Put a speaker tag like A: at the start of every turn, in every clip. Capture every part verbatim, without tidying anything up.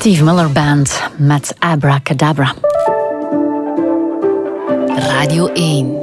A: Steve Miller Band met Abracadabra. Radio één.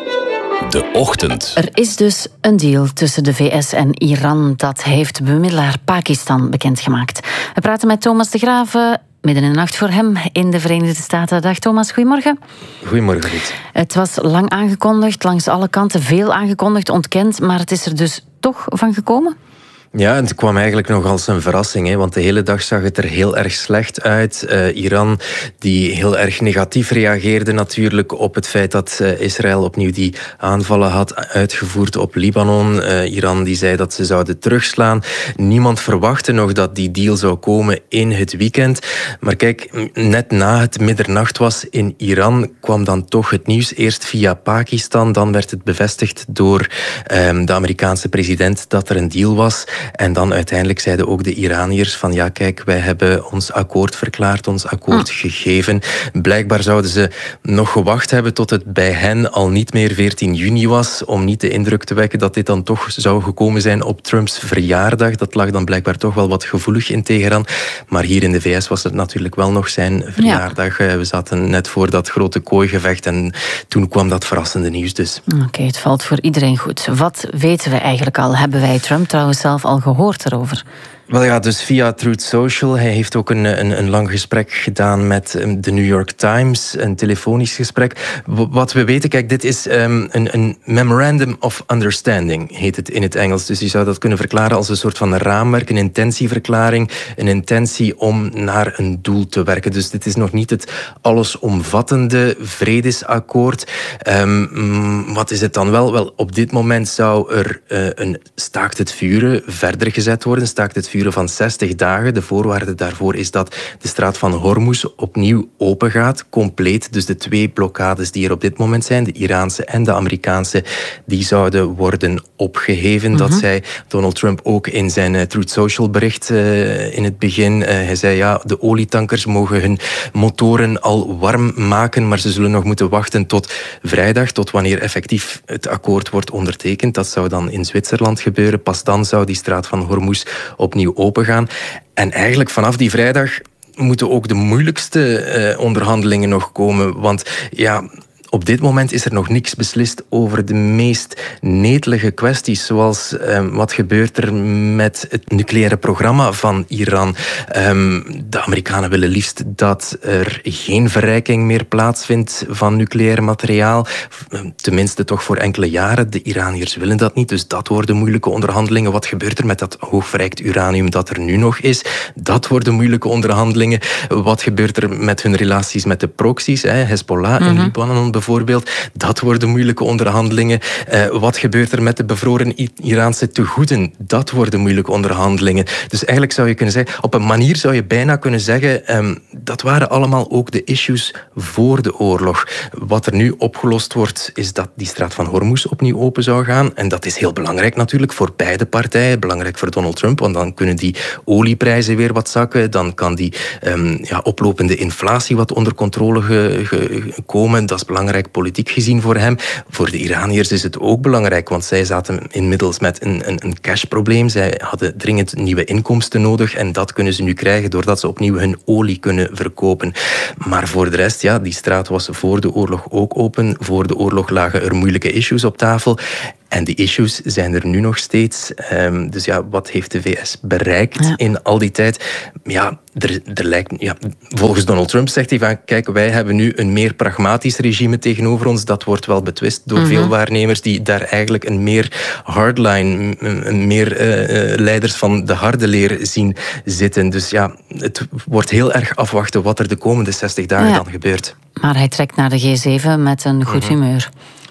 B: De ochtend.
A: Er is dus een deal tussen de V S en Iran. Dat heeft bemiddelaar Pakistan bekendgemaakt. We praten met Thomas de Graeve, midden in de nacht voor hem in de Verenigde Staten. Dag Thomas, goedemorgen.
C: Goedemorgen, Ruud.
A: Het was lang aangekondigd, langs alle kanten veel aangekondigd, ontkend, maar het is er dus toch van gekomen?
C: Ja, het kwam eigenlijk nog als een verrassing, hè, want de hele dag zag het er heel erg slecht uit. Uh, Iran, die heel erg negatief reageerde natuurlijk op het feit dat uh, Israël opnieuw die aanvallen had uitgevoerd op Libanon. Uh, Iran die zei dat ze zouden terugslaan. Niemand verwachtte nog dat die deal zou komen in het weekend. Maar kijk, net na het middernacht was in Iran, kwam dan toch het nieuws. Eerst via Pakistan, dan werd het bevestigd door um, de Amerikaanse president dat er een deal was. En dan uiteindelijk zeiden ook de Iraniërs van ja, kijk, wij hebben ons akkoord verklaard, ons akkoord hm. gegeven. Blijkbaar zouden ze nog gewacht hebben tot het bij hen al niet meer veertien juni was, om niet de indruk te wekken dat dit dan toch zou gekomen zijn op Trumps verjaardag. Dat lag dan blijkbaar toch wel wat gevoelig in Teheran. Maar hier in de V S was het natuurlijk wel nog zijn verjaardag. Ja. We zaten net voor dat grote kooigevecht en toen kwam dat verrassende nieuws dus.
A: Oké, okay, het valt voor iedereen goed. Wat weten we eigenlijk al? Hebben wij Trump trouwens zelf al gehoord erover?
C: Wel ja, dus via Truth Social. Hij heeft ook een, een, een lang gesprek gedaan met de New York Times, een telefonisch gesprek. Wat we weten, kijk, dit is um, een, een Memorandum of Understanding, heet het in het Engels. Dus je zou dat kunnen verklaren als een soort van raamwerk, een intentieverklaring, een intentie om naar een doel te werken. Dus dit is nog niet het allesomvattende vredesakkoord. Um, wat is het dan wel? Wel, op dit moment zou er uh, een staakt het vuren verder gezet worden, staakt het vuren van zestig dagen. De voorwaarde daarvoor is dat de straat van Hormuz opnieuw open gaat, compleet. Dus de twee blokkades die er op dit moment zijn, de Iraanse en de Amerikaanse, die zouden worden opgeheven. Mm-hmm. Dat zei Donald Trump ook in zijn uh, Truth Social bericht uh, in het begin. Uh, hij zei ja, de olietankers mogen hun motoren al warm maken, maar ze zullen nog moeten wachten tot vrijdag, tot wanneer effectief het akkoord wordt ondertekend. Dat zou dan in Zwitserland gebeuren. Pas dan zou die straat van Hormuz opnieuw opengaan. En eigenlijk vanaf die vrijdag moeten ook de moeilijkste uh, onderhandelingen nog komen. Want ja, op dit moment is er nog niks beslist over de meest netelige kwesties, zoals um, wat gebeurt er met het nucleaire programma van Iran. Um, de Amerikanen willen liefst dat er geen verrijking meer plaatsvindt van nucleair materiaal. Tenminste toch voor enkele jaren. De Iraniërs willen dat niet, dus dat worden moeilijke onderhandelingen. Wat gebeurt er met dat hoogverrijkt uranium dat er nu nog is? Dat worden moeilijke onderhandelingen. Wat gebeurt er met hun relaties met de proxies, hè? Hezbollah mm-hmm. in Libanon bijvoorbeeld, dat worden moeilijke onderhandelingen. Uh, wat gebeurt er met de bevroren Iraanse tegoeden? Dat worden moeilijke onderhandelingen. Dus eigenlijk zou je kunnen zeggen, op een manier zou je bijna kunnen zeggen, um, dat waren allemaal ook de issues voor de oorlog. Wat er nu opgelost wordt, is dat die straat van Hormuz opnieuw open zou gaan. En dat is heel belangrijk natuurlijk voor beide partijen. Belangrijk voor Donald Trump, want dan kunnen die olieprijzen weer wat zakken. Dan kan die um, ja, oplopende inflatie wat onder controle ge, ge, komen. Dat is belangrijk politiek gezien voor hem. Voor de Iraniërs is het ook belangrijk, want zij zaten inmiddels met een, een, een cashprobleem. Zij hadden dringend nieuwe inkomsten nodig en dat kunnen ze nu krijgen doordat ze opnieuw hun olie kunnen verkopen. Maar voor de rest, ja, die straat was voor de oorlog ook open. Voor de oorlog lagen er moeilijke issues op tafel. En die issues zijn er nu nog steeds. Um, dus ja, wat heeft de V S bereikt ja. in al die tijd? Ja, er, er lijkt, ja, volgens Donald Trump zegt hij van, kijk, wij hebben nu een meer pragmatisch regime tegenover ons. Dat wordt wel betwist door mm-hmm. veel waarnemers die daar eigenlijk een meer hardline, een meer uh, leiders van de harde leer zien zitten. Dus ja, het wordt heel erg afwachten wat er de komende zestig dagen ja. dan gebeurt.
A: Maar hij trekt naar de G zeven met een goed mm-hmm. humeur.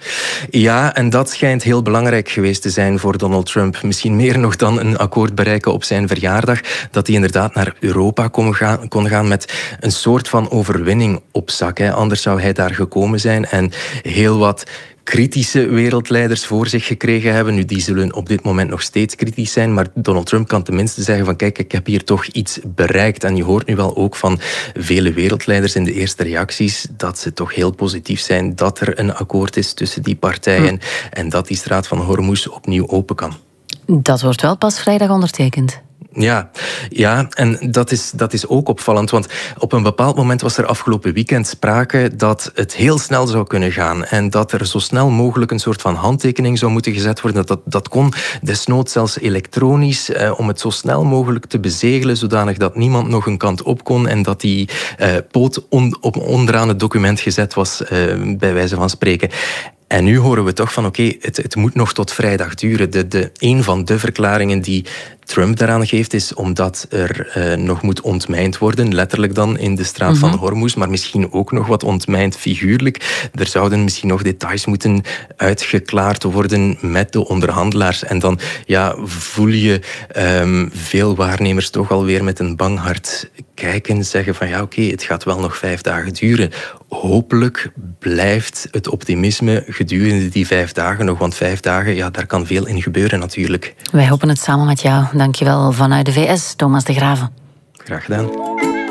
C: Ja, en dat schijnt heel belangrijk geweest te zijn voor Donald Trump. Misschien meer nog dan een akkoord bereiken op zijn verjaardag. Dat hij inderdaad naar Europa kon gaan, kon gaan met een soort van overwinning op zak. Hè. Anders zou hij daar gekomen zijn en heel wat kritische wereldleiders voor zich gekregen hebben. Nu, die zullen op dit moment nog steeds kritisch zijn, maar Donald Trump kan tenminste zeggen van kijk, ik heb hier toch iets bereikt. En je hoort nu wel ook van vele wereldleiders in de eerste reacties dat ze toch heel positief zijn dat er een akkoord is tussen die partijen hm. en dat die straat van Hormuz opnieuw open kan.
A: Dat wordt wel pas vrijdag ondertekend.
C: Ja, ja, en dat is, dat is ook opvallend, want op een bepaald moment was er afgelopen weekend sprake dat het heel snel zou kunnen gaan en dat er zo snel mogelijk een soort van handtekening zou moeten gezet worden. Dat, dat kon desnoods zelfs elektronisch, eh, om het zo snel mogelijk te bezegelen, zodanig dat niemand nog een kant op kon en dat die eh, poot on, op, onderaan het document gezet was, eh, bij wijze van spreken. En nu horen we toch van oké, okay, het, het moet nog tot vrijdag duren. De, de, een van de verklaringen die Trump daaraan geeft is omdat er uh, nog moet ontmijnd worden, letterlijk dan in de straat mm-hmm. van Hormuz, maar misschien ook nog wat ontmijnd figuurlijk. Er zouden misschien nog details moeten uitgeklaard worden met de onderhandelaars. En dan ja, voel je um, veel waarnemers toch alweer met een bang hart kijken, zeggen van ja oké, okay, het gaat wel nog vijf dagen duren. Hopelijk blijft het optimisme gedurende die vijf dagen nog, want vijf dagen, ja, daar kan veel in gebeuren natuurlijk.
A: Wij hopen het samen met jou. Dankjewel vanuit de V S, Thomas de Graeve.
C: Graag gedaan.